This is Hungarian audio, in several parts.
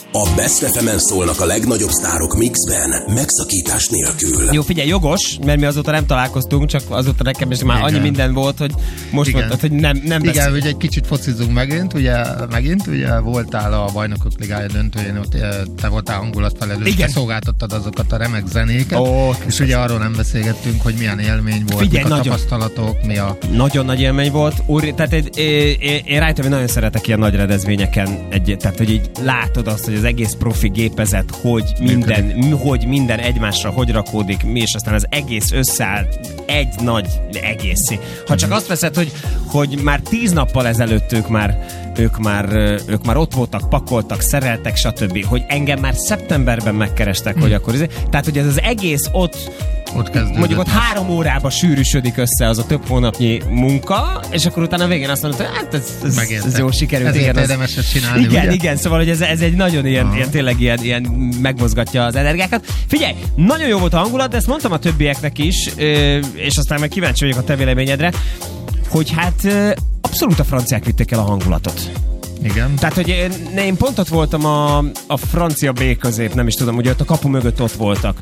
A Best FM-en szólnak a legnagyobb sztárok mixben, megszakítás nélkül. Jó, figyelj, jogos, mert mi azóta nem találkoztunk, csak azóta nekem is már annyi minden volt, hogy most mondtad, hogy nem igen, ugye egy kicsit focizunk megint, ugye voltál a Bajnokok Ligája döntőjén, ott te voltál hangulatfelelős, te szolgáltattad azokat a remek zenéket, és ugye arról nem beszélgettünk, hogy milyen élmény volt, figyelj, mik a tapasztalatok, mi a... Nagyon nagy élmény volt, tehát én rájöttem, hogy nagyon szeretek ilyen nagy rendezvényeken, tehát hogy így látod azt, hogy az egész profi gépezet, hogy minden egymásra hogy rakódik, és aztán az egész összeáll egy nagy egészé. Ha csak azt veszed, hogy már 10 nappal ezelőtt ők már ott voltak, pakoltak, szereltek, stb. Hogy engem már szeptemberben megkerestek, hogy akkor tehát, hogy ez az egész ott mondjuk ott 3 órába sűrűsödik össze az a több hónapnyi munka, és akkor utána végén azt mondod, hogy hát ez jól sikerült. Ezért érdemes ezt csinálni. Igen, szóval hogy ez egy nagyon ilyen tényleg ilyen megmozgatja az energiákat. Figyelj, nagyon jó volt a hangulat, de ezt mondtam a többieknek is, és aztán meg kíváncsi vagyok a te véleményedre, hogy hát abszolút a franciák vitték el a hangulatot. Igen. Tehát, hogy én pont ott voltam a francia B közép, nem is tudom, ugye ott a kapu mögött ott voltak.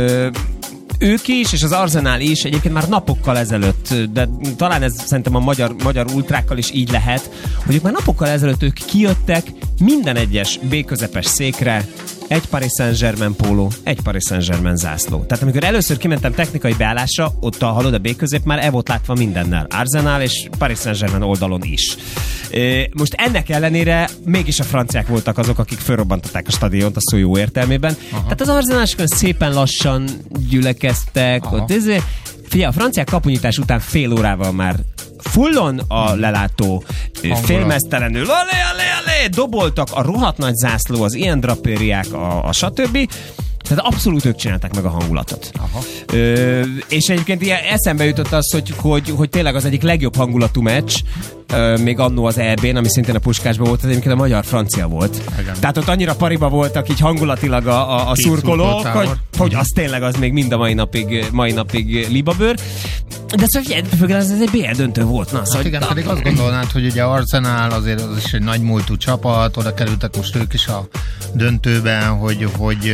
Ők is, és az Arsenal is egyébként már napokkal ezelőtt, de talán ez szerintem a magyar ultrákkal is így lehet, hogy ők már napokkal ezelőtt ők kijöttek minden egyes B közepes székre, egy Paris Saint-Germain póló, egy Paris Saint-Germain zászló. Tehát amikor először kimentem technikai beállásra, ott hallod a B közép már el volt látva mindennel. Arsenal és Paris Saint-Germain oldalon is. Most ennek ellenére mégis a franciák voltak azok, akik fölrobbantották a stadiont a szó jó értelmében. Aha. Tehát az arzenálosokon szépen lassan gyülekeztek. Figyelj, a franciák kapunyítás után fél órával már fullon a lelátó félmeztelenül doboltak a rohadt nagy zászló, az ilyen drapériák, a stb. Tehát abszolút ők csinálták meg a hangulatot. És egyébként ilyen eszembe jutott az, hogy tényleg az egyik legjobb hangulatú meccs, még annó az EB-n, ami szintén a Puskásban volt, az egyébként a magyar-francia volt. Igen. Tehát ott annyira pariba voltak így hangulatilag a szurkolók, hogy az tényleg az még mind a mai napig libabőr. De szóval ez egy BL döntő volt. Na, szóval igen, pedig azt gondolnád, hogy ugye Arsenal azért az is egy nagy múltú csapat, oda kerültek most ők is a döntőben, hogy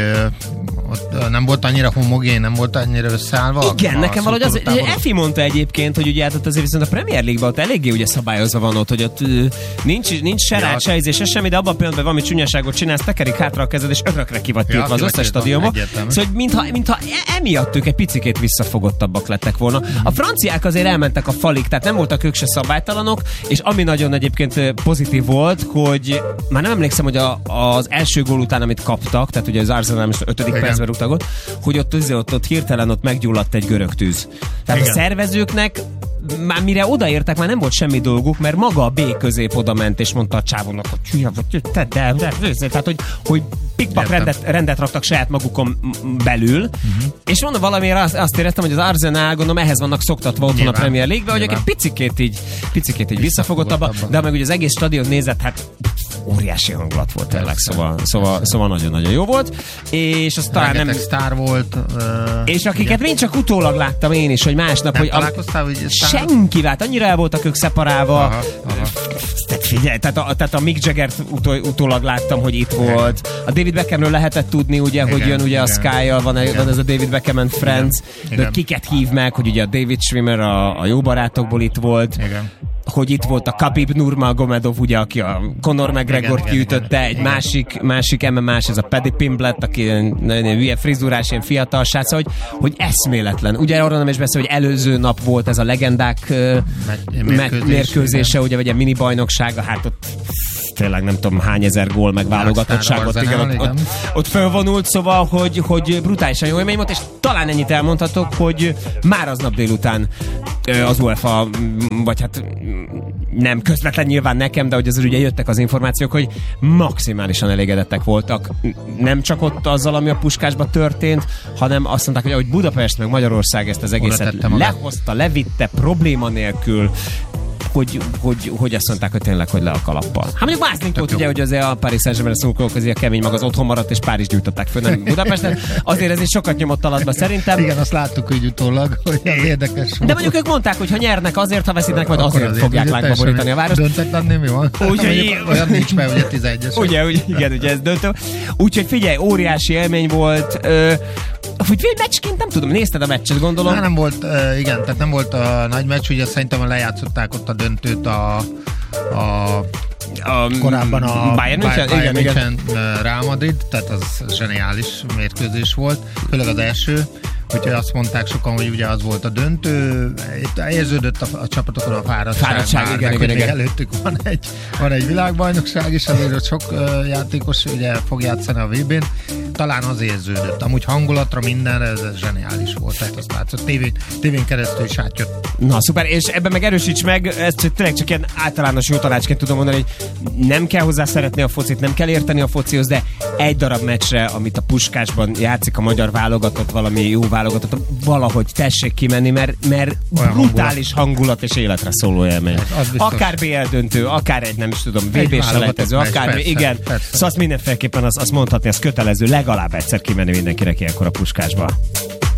ott nem volt annyira homogén, nem volt annyira összeállva. Igen, nekem valahogy az, Efi mondta egyébként, hogy ugye hát ott azért viszont a Premier League-ban ott eléggé ugye szabályozva van ott, hogy ott nincs se rád, se ízés, se semmi, de abban a pillanatban valami csúnyaságot csinálsz, tekerik hátra a kezed, és örökre ki vagy tiltva az összes stadionba. Szóval mintha emiatt ők egy picikét visszafogottabbak lettek volna. A franciák azért elmentek a falig, tehát nem voltak ők se szabálytalanok, és ami nagyon egyébként pozitív volt, hogy már nem emlékszem, hogy az első gól után, amit kaptak, tehát ugye az Arsenal most 5. percben rúgtak ott, hogy ott hirtelen ott meggyulladt egy görög tűz. Tehát igen. A szervezőknek már mire odaértek, már nem volt semmi dolguk, mert maga a B közép oda ment, és mondta a csávónak, hogy tehát, hogy pikpak rendet raktak saját magukon belül, és mondom, valamiért azt éreztem, hogy az Arsenal, gondolom, ehhez vannak szoktatva otthon a Premier League-be, hogy egy picikét így visszafogottabb, de meg ugye az egész stadion nézett, hát óriási hangulat volt tényleg, szóval nagyon-nagyon jó volt, és az talán nem... sztár volt. És akiket mind csak utólag láttam én is, hogy másnap, hogy senkivel, annyira el voltak ők szeparálva. Figyelj, tehát a Mick Jaggert utólag láttam, hogy itt volt. A David Beckhamről lehetett tudni, ugye, hogy jön ugye a Sky-jal, van ez a David Beckham and Friends, de kiket hív meg, hogy ugye a David Schwimmer a jó barátokból itt volt. Igen. Hogy itt volt a Khabib Nurmagomedov, ugye, aki a Conor McGregort kiütötte, egy másik MMA-s, ez a Paddy Pimblett, aki nagyon hülye frizurás, ilyen fiatal srác, hogy eszméletlen. Ugye arra nem is beszél, hogy előző nap volt ez a legendák mérkőzése, ugye, vagy a mini bajnoksága, hát ott tényleg nem tudom hány ezer gól meg válogatottságot, ott fölvonult, szóval, hogy brutálisan jó élmény volt, és talán ennyit elmondhatok, hogy már aznap délután az UEFA, vagy hát nem közvetlen nyilván nekem, de hogy azért ugye jöttek az információk, hogy maximálisan elégedettek voltak. Nem csak ott azzal, ami a Puskásban történt, hanem azt mondták, hogy ahogy Budapest meg Magyarország ezt az egészet lehozta, levitte, probléma nélkül, hogy azt mondták, hogy tényleg, hogy le a kalappal. Hát mondjuk Mászlink volt ugye, hogy azért a Paris Saint-Germain szurkolók közé a kemény maga az otthon maradt, és Párizs gyújtották föl, nem Budapesten. Azért ez is sokat nyomott alatba szerintem. Igen, azt láttuk úgy utólag, hogy ez érdekes volt. De mondjuk ők mondták, hogy ha nyernek azért, ha veszítenek, majd azért fogják lángba borítani a várost. Döntetlenné mi van? Olyan nincs, mert ugye 11-es. Ugye ez döntő. Úgyhogy figyelj, óriási élmény volt. Hogy meccsként nem tudom, nézted a meccset, gondolom? Nem volt, igen, tehát nem volt a nagy meccs, ugye szerintem lejátszották ott a döntőt korábban a Bayern München Real Madrid, tehát az zseniális mérkőzés volt, főleg az első. Úgyhogy azt mondták sokan, hogy ugye az volt a döntő, itt érződött a csapatokon a fáradtság igen. Előttük van egy világbajnokság, és azért ott sok játékos ugye fog játszani a VB-n. Talán az érződött. Amúgy hangulatra mindenre ez zseniális volt, tehát azt látszott. Tévén keresztül is átjött. Na szuper, és ebben meg erősíts meg, ezt tényleg csak ilyen általános jó tanácsként tudom mondani, hogy nem kell hozzá szeretni a focit, nem kell érteni a focihoz, de egy darab meccsre, amit a Puskásban játszik a magyar válogatott, valami jó válogatott, valahogy tessék kimenni, mert brutális hangulat és életre szóló élmény. Akár BL döntő, akár egy nem is tudom, VB-selejtező, akár igen. Persze. Szóval azt mindenféleképpen azt mondhatni, az kötelező legalább egyszer kimenni mindenkinek ilyenkor a Puskásba.